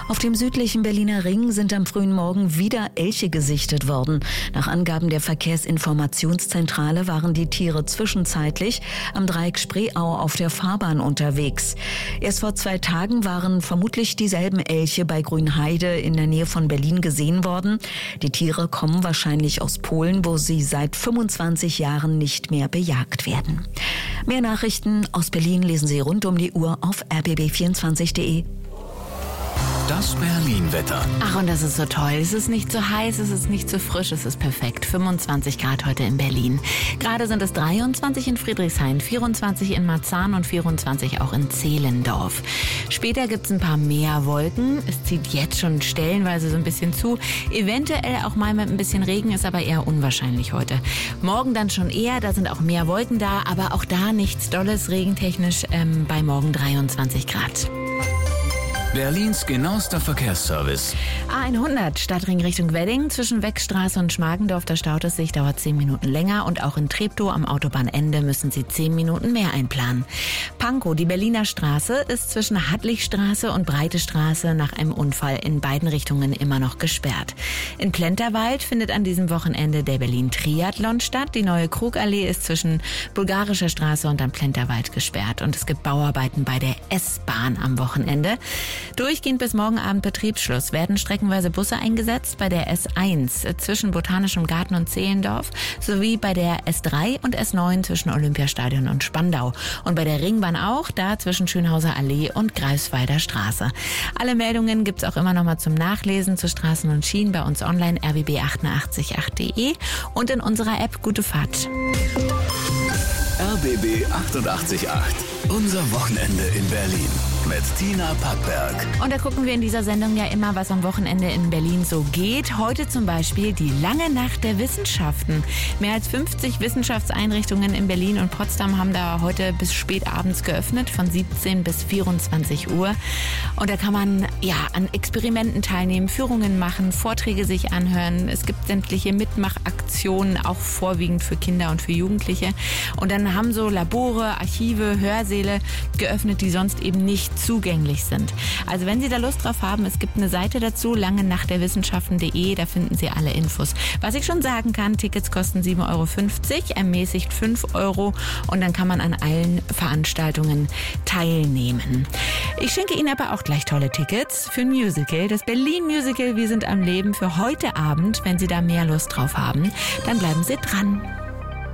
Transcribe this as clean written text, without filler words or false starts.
Auf dem südlichen Berliner Ring sind am frühen Morgen wieder Elche gesichtet worden. Nach Angaben der Verkehrsinformationszentrale waren die Tiere zwischenzeitlich am Dreieck Spreeau auf der Fahrbahn unterwegs. Erst vor 2 Tagen waren vermutlich dieselben Elche bei Grünheide in der Nähe von Berlin gesehen worden. Die Tiere kommen wahrscheinlich aus Polen, wo sie seit 25 Jahren nicht mehr bejagt werden. Mehr Nachrichten aus Berlin lesen Sie rund um die Uhr auf rbb24.de. Das Berlin-Wetter. Ach, und das ist so toll. Es ist nicht so heiß, es ist nicht so frisch, es ist perfekt. 25 Grad heute in Berlin. Gerade sind es 23 in Friedrichshain, 24 in Marzahn und 24 auch in Zehlendorf. Später gibt es ein paar mehr Wolken. Es zieht jetzt schon stellenweise so ein bisschen zu. Eventuell auch mal mit ein bisschen Regen, ist aber eher unwahrscheinlich heute. Morgen dann schon eher, da sind auch mehr Wolken da, aber auch da nichts Dolles regentechnisch, bei morgen 23 Grad. Berlins genauester Verkehrsservice. A100 Stadtring Richtung Wedding zwischen Weckstraße und Schmargendorf, da staut es sich, dauert 10 Minuten länger und auch in Treptow am Autobahnende müssen Sie 10 Minuten mehr einplanen. Pankow, die Berliner Straße, ist zwischen Hartlichstraße und Breite Straße nach einem Unfall in beiden Richtungen immer noch gesperrt. In Plenterwald findet an diesem Wochenende der Berlin-Triathlon statt. Die neue Krugallee ist zwischen Bulgarischer Straße und am Plenterwald gesperrt und es gibt Bauarbeiten bei der S-Bahn am Wochenende. Durchgehend bis morgen Abend Betriebsschluss werden streckenweise Busse eingesetzt bei der S1 zwischen Botanischem Garten und Zehlendorf sowie bei der S3 und S9 zwischen Olympiastadion und Spandau. Und bei der Ringbahn auch, da zwischen Schönhauser Allee und Greifswalder Straße. Alle Meldungen gibt's auch immer noch mal zum Nachlesen zu Straßen und Schienen bei uns online rbb888.de und in unserer App Gute Fahrt. RBB 888. Unser Wochenende in Berlin. Mit Tina Packberg. Und da gucken wir in dieser Sendung ja immer, was am Wochenende in Berlin so geht. Heute zum Beispiel die lange Nacht der Wissenschaften. Mehr als 50 Wissenschaftseinrichtungen in Berlin und Potsdam haben da heute bis spät abends geöffnet, von 17 bis 24 Uhr. Und da kann man an Experimenten teilnehmen, Führungen machen, Vorträge sich anhören. Es gibt sämtliche Mitmachaktionen, auch vorwiegend für Kinder und für Jugendliche. Und dann haben so Labore, Archive, Hörsäle geöffnet, die sonst eben nicht zugänglich sind. Also wenn Sie da Lust drauf haben, es gibt eine Seite dazu, langenachtderwissenschaften.de, da finden Sie alle Infos. Was ich schon sagen kann, Tickets kosten 7,50 €, ermäßigt 5 € und dann kann man an allen Veranstaltungen teilnehmen. Ich schenke Ihnen aber auch gleich tolle Tickets für ein Musical, das Berlin Musical Wir sind am Leben für heute Abend. Wenn Sie da mehr Lust drauf haben, dann bleiben Sie dran.